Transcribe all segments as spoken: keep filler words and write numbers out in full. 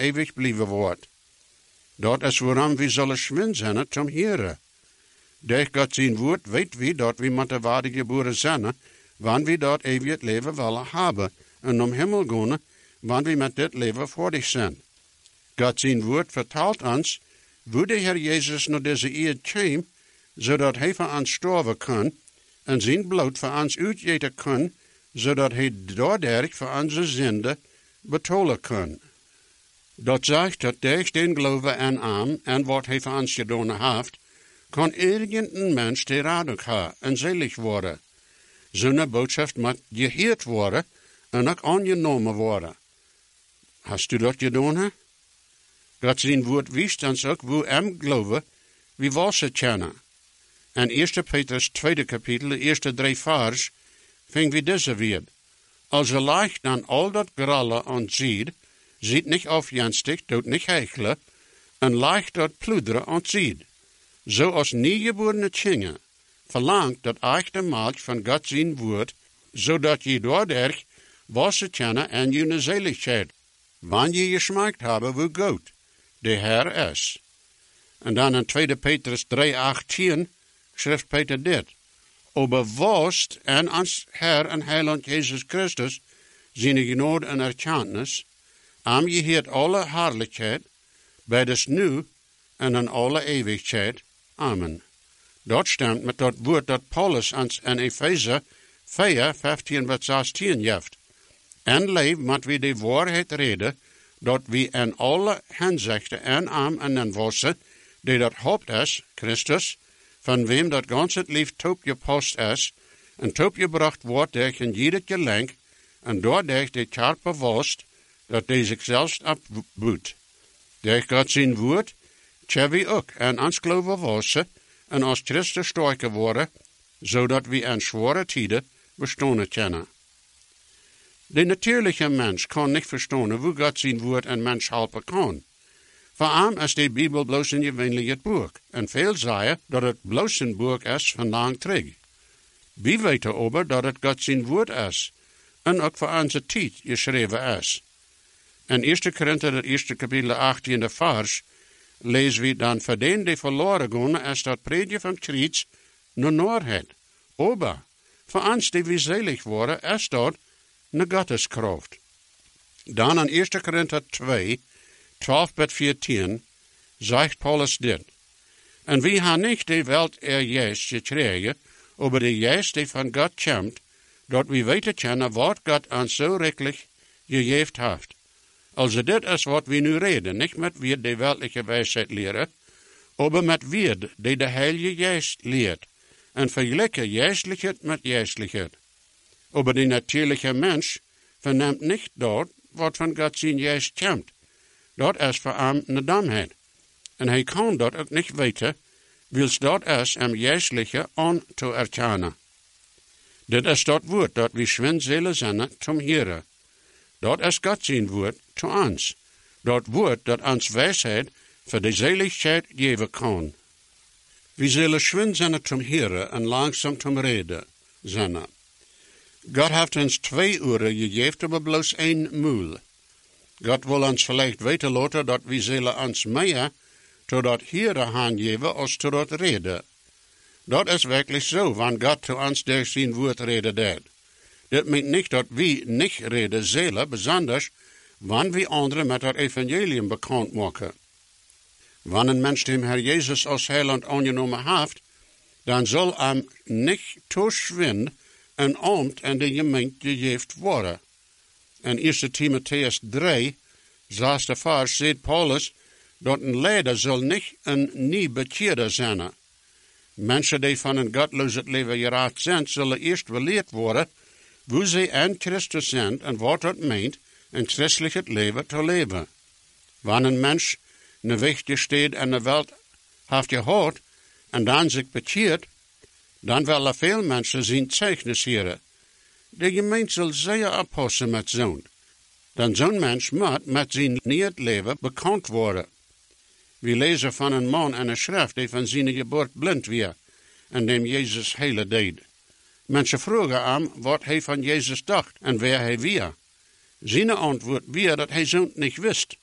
ewig blijven wordt. Dat is waarom we zullen schwin zijn zum Here. Durch God zijn woord weet we dat we met de waarde geboren zijn, wanneer we dat eeuwig leven willen hebben, en om hemel gaan, wanneer we met dit leven voordig zijn. God zijn woord vertelt ons, hoe de Heer Jezus naar deze eeuw kwam, zodat hij voor ons sterven kan, en zijn bloed voor ons uitgeten kan, zodat hij daardoor voor onze zonde betalen kan. Dat zegt dat durch den geloven en aan en wat hij voor ons gedaan heeft, kan irgendein mens die radig hebben en selig worden. Zo'n boodschap moet gehoord worden en ook aangenomen worden. Hast u dat gedaan? He? God zijn woord wijst ons ook hoe hem geloven, wie was het kennen. En eerste Petrus tweede kapitel, de eerste drie vers, ving we deze weer. Als je leicht dan al dat grallen ontziet, ziet niet afjenstig, doet niet hechelen, en leicht dat pluderen ontziet. Zoals niegeborene Tjingen verlangt dat echte melk van God zijn woord, zodat je doordat wassen kennen en je zeligheid, wanneer je gesmaakt hebben hoe goed de Heer is. En dan in tweede Petrus drie achttien schrijft Peter dit. Overwast en ons Heer en Heiland Jezus Christus, zijn genade en erkentenis, am je heert alle herrlijkheid, bij des nu en in alle eeuwigheid. Amen. Dat stemt met dat woord dat Paulus ons in Efeze vier, vijftien tot zestien geeft. En leef met wie de waarheid reden, dat we in alle henzichten en am en en wassen, die dat hoopt is, Christus, van wem dat gans het lief top je post is, en top je bracht wordt durch in jeder gelenk, en doordat de kerk bewust, dat deze zichzelf opboet. Durch God zijn woord, tja we ook en ons geloven wassen, en als Christus sterker worden, zodat we in zware tijden bestaan kunnen. De natuurlijke mens kan niet verstaan hoe God zijn woord een mens helpen kan. Voor hem is de Bijbel bloos een gewöhnlijk boek, en veel zeggen dat het bloos een boek is van lang terug. We weten over dat het God zijn woord is, en ook voor onze tijd geschreven is. In eerste Korinther, het eerste kapitel achttiende vers, lezen we dan, voor den die verloren gaan, is dat predje van Christus naar Noorheid. Aber, voor ons die we selig worden, is dat een Gotteskracht. Dan in eerste Korinther twee, twaalf tot veertien, zegt Paulus dit. En we hebben niet de welt er juist gekregen, over de juist die van God komt, dat we weten kunnen wat God ons zo rijkelijk gegeven heeft. Also dit is wat we nu reden, niet met wie de weltliche wijsheid leren, aber met wie die de Heilige Geest leert, en vergelijken geestelijkheid met geestelijkheid. Aber de natuurlijke mens verneemt niet dat wat van God zijn Geest komt. Dat is voor hem een domheid. En hij kan dat ook niet weten, wils dat is hem geestelijke aan te erkennen. Dit is dat woord dat we schwinzelen zijn zum Here. Dat is God zijn woord te ons. Dat woord dat ons wijsheid voor de zeligheid geven kan. We zullen schwin zijn zum Here en langzaam zum Reden zijn. God heeft ons twee uren gegeven, maar bloos één moel. God wil ons vielleicht weten laten dat we zullen ons meer tot dat Here aangeven als tot dat Reden. Dat is werkelijk zo, wanneer God te ons door zijn woord reden deed. Dit meent niet dat we niet reden zullen, besonders wanneer we anderen met het evangelium bekend maken. Wanneer een mens dem Herr Jezus als heiland aangenomen heeft, dan zal hem niet toeschwind een ambt en de gemeente gegeven worden. In eerste Timotheus drie, zesde vers, zegt Paulus, dat een leider zal niet een nieuw bekeerder zijn. Mensen die van een godloos leven geraakt zijn, zullen eerst geleerd worden, hoe ze in Christus zijn en wat dat meent, een christelijk leven te leven. Wanneer een mens een weg gesteed en de wereld heeft gehoord en dan zich bekeert, dan willen veel mensen zijn zeichnis hier. De gemeente zal zeer oppassen met zo'n. Dan zo'n mens moet met zijn nieuw leven bekend worden. We lezen van een man en een schrift die van zijn geboorte blind was en dem Jezus hele deed. Mensen vroegen hem wat hij van Jezus dacht en waar hij was. Zijn antwoord was dat hij zo'n niet wist.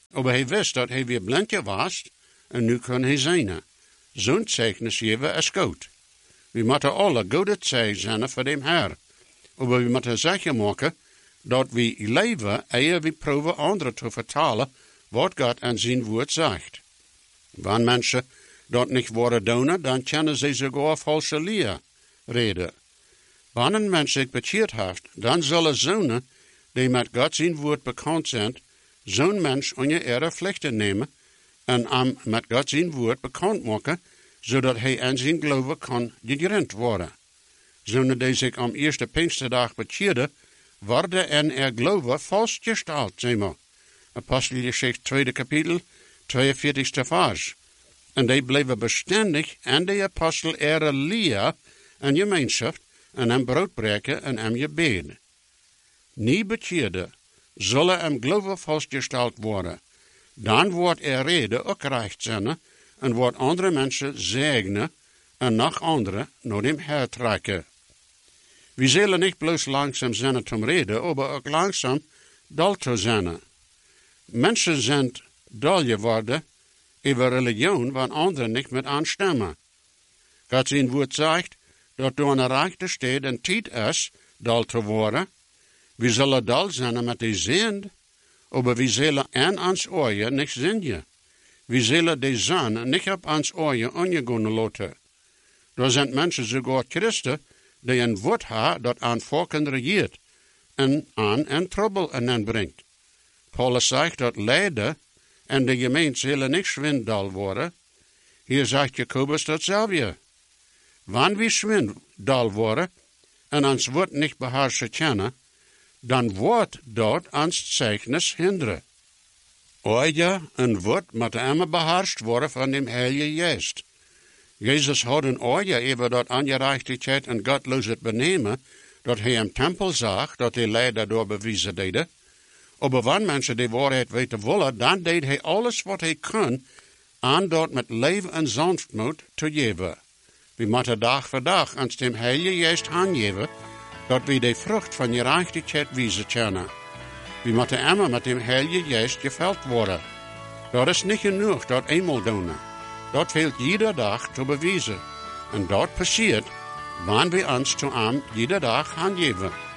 Aber hij wist dat hij weer blindje was, en nu kon hij zijn. Zo'n zeugnis geven is goed. We moeten alle goede zeigen zijn voor dem Herr. Aber we moeten zeker maken dat we leven eer we proeven anderen te vertalen wat God aan zijn woord zegt. Wanneer mensen dat niet worden doen, dan kunnen ze sogar valse leer reden. Wanneer een mens zich bekeerd heeft, dan zullen zonen die met God zijn woord bekend zijn, zo'n mens onder ihre pflichten nemen en hem met God zijn woord bekend maken, zodat hij aan zijn geloven kan gegrond worden. Zonen die zich am eerste Pinksterdag bekeerden, worden en er geloven vastgesteld, zeg maar. Apostelgeschichte tweede kapitel, tweeënveertigste vers. En die bleven bestendig aan de apostel ihre leer en gemeenschap en hem brood breken en hem gebeden. Nie bekeerde zullen hem geloven vastgesteld worden. Dan wordt er reden ook recht zijn en wordt andere mensen zegenen en nog andere naar dem Herr trekken. We zullen niet bloos langzaam zijn te reden, maar ook langzaam dal te zijn. Mensen zijn dal geworden over religion, waar anderen niet met aanstemmen. God zijn woord zegt dat door een rechte steed en tijd is dal te worden. We zullen dal zijn met die zin, maar we zullen aan ons ogen niet zien. We zullen die zon niet op ons ogen ongegaan laten. Er zijn mensen, sogar Christen, die een woord hebben dat aan volken regeert en aan en trouble en brengt. Paulus zegt dat lijden en de gemeente zullen niet zwindal worden. Hier zegt Jacobus datzelfde. Wanneer we zwindal worden en ons woord niet beheersen kennen, dan wordt dat ons zeugnis hinderen. Ogen en woord moeten immer beheerst worden van dem Heilige Geest. Jezus had een oordeel over dat ongerechtigheid en godloosheid benemen, dat hij im tempel zag, dat hij leider door bewijzen deed. Maar wanneer mensen die waarheid weten willen, dan deed hij alles wat hij kon, aan dat met leven en sanftmoed te geven. We moeten dag voor dag ons dem Heilige Geest aangeven, dat we de vrucht van gerechtigheid wijzen kunnen. We moeten immer met dem Heilige Geest gevuld worden. Dat is niet genoeg, dat eenmaal doen. Dat fehlt jeder dag te bewijzen. En dat passiert, wanneer we ons zu ihm jeder dag aangeven.